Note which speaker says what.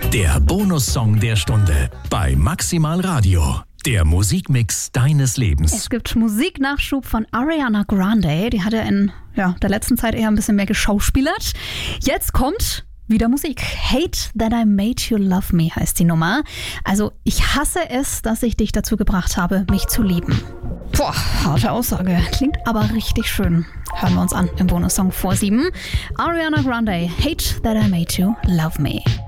Speaker 1: Der Bonussong der Stunde bei Maximal Radio. Der Musikmix deines Lebens.
Speaker 2: Es gibt Musiknachschub von Ariana Grande. Die hat ja in der letzten Zeit eher ein bisschen mehr geschauspielert. Jetzt kommt wieder Musik. Hate That I Made You Love Me heißt die Nummer. Also ich hasse es, dass ich dich dazu gebracht habe, mich zu lieben. Boah, harte Aussage. Klingt aber richtig schön. Hören wir uns an im Bonussong vor 7. Ariana Grande, Hate That I Made You Love Me.